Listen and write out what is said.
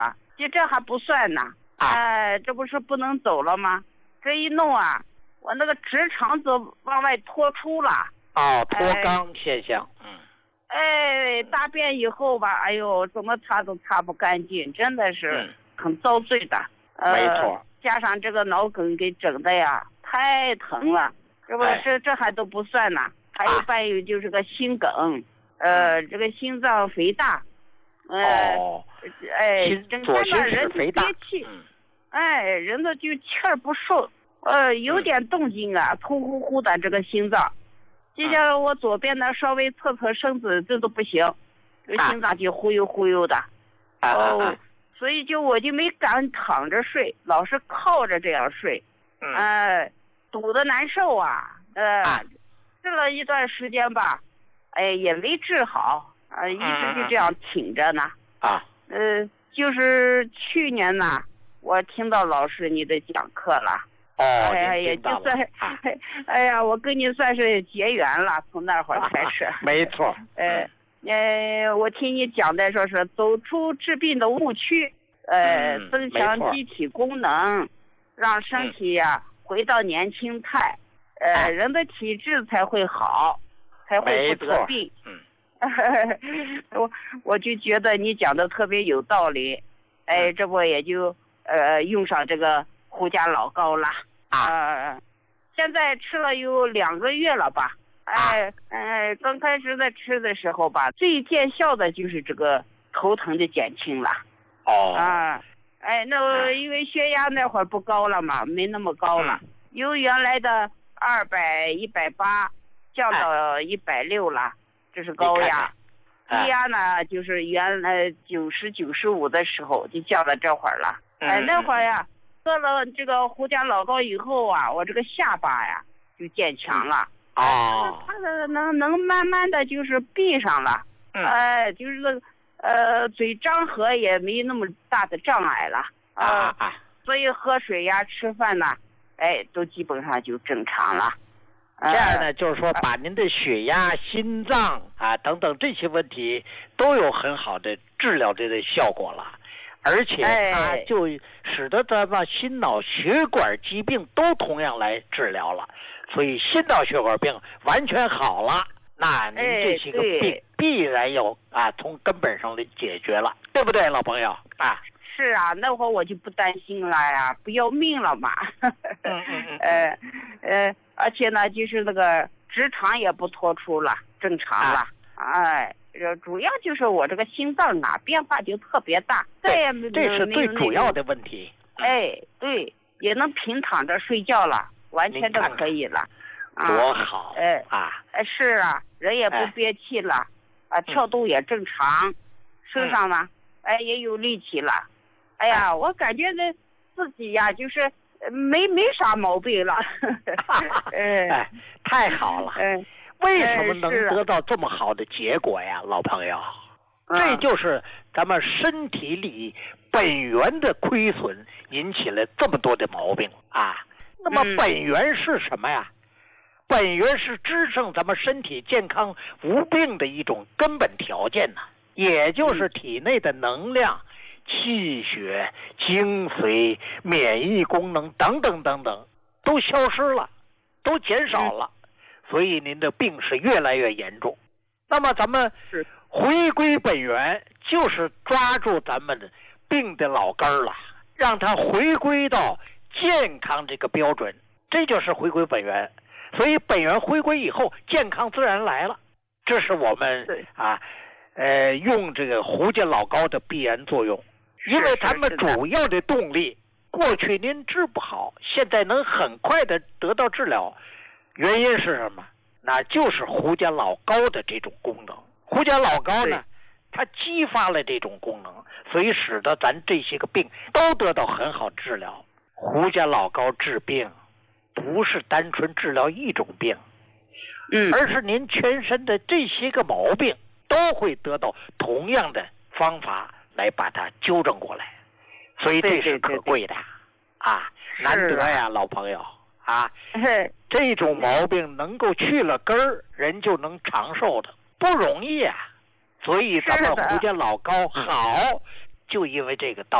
啊，这还不算呢。这不是不能走了吗？这一弄啊，我那个直肠子往外脱出了。 脱肛现象。 大便以后吧，哎呦，怎么擦都擦不干净，真的是很遭罪的。 没错。 加上这个脑梗给整的呀，太疼了。这还都不算呢，还有伴有就是个心梗，这个心脏肥大。整天呢人就憋气。人的就气儿不顺，有点动静啊，突呼呼的这个心脏。就像我左边呢稍微侧身子，这都不行，这个心脏就忽悠忽悠的。所以我就没敢躺着睡，老是靠着这样睡。堵得难受啊。治了一段时间吧，也没治好，一直就这样挺着呢。就是去年呢，我听到老师你的讲课了。也就算，我跟你算是结缘了，从那会儿开始。 没错。 我听你讲的说是走出治病的误区，增强机体功能，让身体呀回到年轻态，人的体质才会好，才会不得病。我就觉得你讲的特别有道理，这不也就用上这个胡家老膏了。现在吃了有2个月了吧。刚开始在吃的时候吧，最见效的就是这个头疼的减轻了。那因为血压那会儿不高了嘛，没那么高了，由原来的200、180降到160了，这是高压。低压呢，就是原来90、95的时候就降到这会儿了。那会儿呀，喝了这个胡家老膏以后啊，我这个下巴呀就渐强了。它能慢慢的就是闭上了。就是这个嘴张合也没那么大的障碍了。所以喝水呀、吃饭呐，都基本上就正常了。 这样呢，就是说把您的血压、心脏等等这些问题都有很好的治疗的效果了，而且它就使得咱们心脑血管疾病都同样来治疗了，所以心脑血管病完全好了，那您这些个病必然要从根本上来解决了，对不对，老朋友？ 是啊，那会儿我就不担心了呀，不要命了嘛。而且呢，就是那个直肠也不脱出了，正常了。主要就是我这个心脏变化就特别大，再也没这是最主要的问题。 对，也能平躺着睡觉了，完全都可以了。 多好！ 是啊，人也不憋气了，跳动也正常，身上呢，也有力气了。我感觉呢自己呀，就是没啥毛病了。 太好了。为什么能得到这么好的结果呀，老朋友？这就是咱们身体里本源的亏损引起了这么多的毛病那么本源是什么呀？本源是支撑咱们身体健康无病的一种根本条件也就是体内的能量、气血、精髓、免疫功能等等等等都消失了，都减少了，所以您的病是越来越严重。那么咱们回归本源，就是抓住咱们的病的老根儿了，让它回归到健康这个标准，这就是回归本源。所以本源回归以后，健康自然来了。这是我们用这个胡家老膏的必然作用。因为咱们主要的动力，过去您治不好，现在能很快的得到治疗，原因是什么？那就是胡家老膏的这种功能。胡家老膏呢，它激发了这种功能，所以使得咱这些个病都得到很好治疗。胡家老膏治病不是单纯治疗一种病，而是您全身的这些个毛病都会得到同样的方法来把它纠正过来，所以这是可贵的难得呀，老朋友这种毛病能够去了根儿，人就能长寿的，不容易所以咱们胡家老膏好， 就因为这个道